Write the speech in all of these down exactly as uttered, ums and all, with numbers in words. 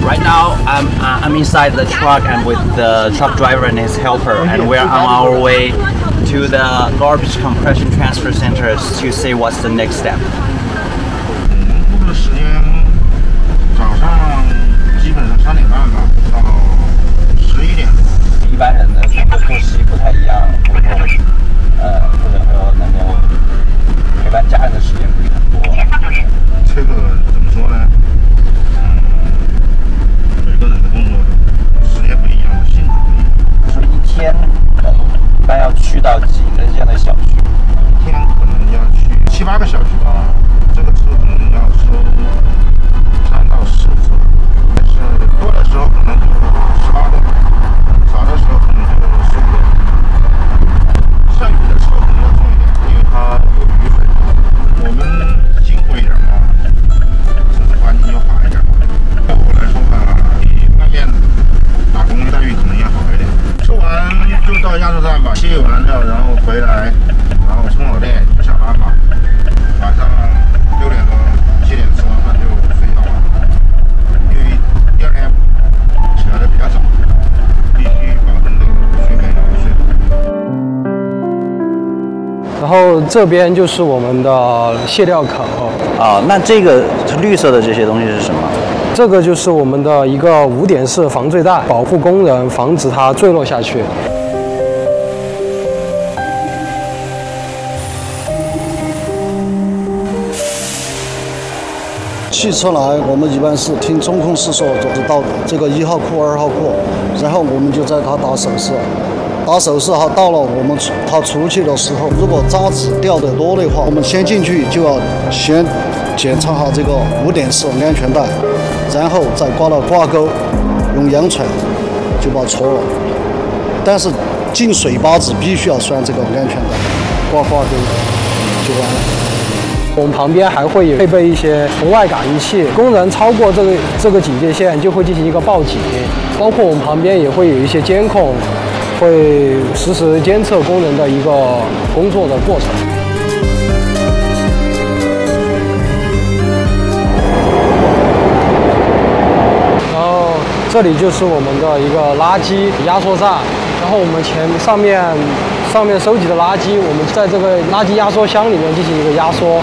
Right now, I'm uh, I'm inside the truck and with the truck driver and his helper, and we're on our way to the garbage compression transfer centers to see what's the next step. 工作的时间早上基本上三点半吧，到十一点。 一般人的工作作息不太一样，或者说呃或者说能够陪伴家人的时间不是很多。 这个怎么说呢？嗯，每个人的工作时间不一样，性质不一样。 所以一天可能一般要去到几个这样的小区？ 一天可能要去七八个小区吧。这个车可能要收三到四次，但是多的时候可能就十八个，少的时候可能就十五个。下雨的时候可能要重一点，因为它有雨水。我们辛苦一点嘛，城市环境就好一点嘛。对我来说吧，比外面打工待遇可能要好一点。收完就到压缩站吧，卸完了然后回来，然后充好电就下班吧。晚上六点多七点吃完饭就睡觉了，因为第二天起来的比较早，必须保证这个睡眠要睡好。 然后这边就是我们的卸料口。 啊，那这个绿色的这些东西是什么？ 这个就是我们的一个五点式防坠带，保护工人，防止它坠落下去。 汽车来，我们一般是听中控室说，就是到这个一号库、二号库，然后我们就在它打手势，打手势哈，到了我们它出去的时候，如果渣子掉得多的话，我们先进去就要先检查下这个五点式安全带，然后再挂到挂钩，用羊锤就把它戳了。但是进水八子必须要拴这个安全带，挂挂钩就完了。 我们旁边还会有配备一些红外感应器，工人超过这个这个警戒线就会进行一个报警，包括我们旁边也会有一些监控，会实时监测工人的一个工作的过程。然后这里就是我们的一个垃圾压缩站，然后我们前上面。上面收集的垃圾，我们在这个垃圾压缩箱里面进行一个压缩，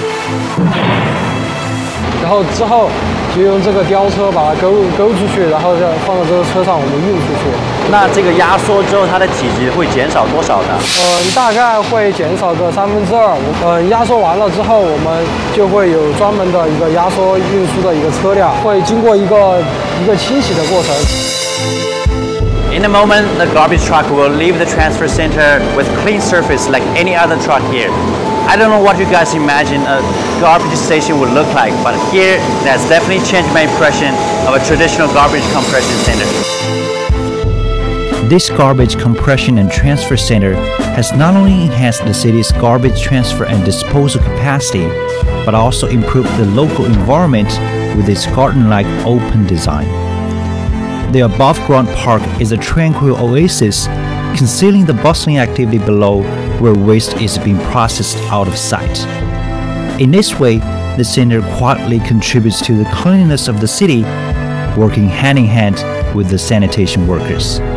然后之后就用这个吊车把它勾勾出去，然后再放到这个车上，我们运出去。 那这个压缩之后，它的体积会减少多少呢？ 嗯，大概会减少个三分之二。嗯，压缩完了之后，我们就会有专门的一个压缩运输的一个车辆，会经过一个一个清洗的过程。 In a moment, the garbage truck will leave the transfer center with clean surface like any other truck here. I don't know what you guys imagine a garbage station would look like, but here, that's definitely changed my impression of a traditional garbage compression center. This garbage compression and transfer center has not only enhanced the city's garbage transfer and disposal capacity, but also improved the local environment with its garden-like open design. The above-ground park is a tranquil oasis, concealing the bustling activity below where waste is being processed out of sight. In this way, the center quietly contributes to the cleanliness of the city, working hand in hand with the sanitation workers.